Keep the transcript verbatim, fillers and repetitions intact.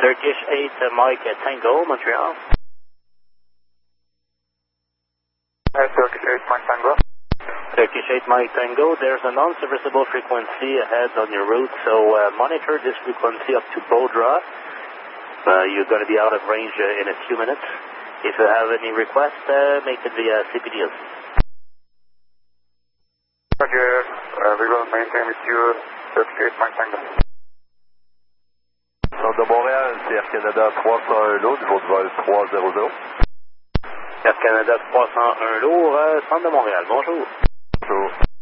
Turkish eight uh, Mike uh, Tango, Montreal. Uh, Turkish eight Mike Tango. Turkish eight Mike Tango, there's a non-serviceable frequency ahead on your route, so uh, monitor this frequency up to Bodra. Uh, you're going to be out of range uh, in a few minutes. If you have any requests, uh, make it via C P D L C. Roger, uh, we will maintain with you Turkish eight Mike Tango. Centre de Montréal, c'est Air Canada trois cent un lot, niveau de vol trois zéro zéro. Air Canada trois cent un lourd, euh, centre de Montréal, bonjour. Bonjour.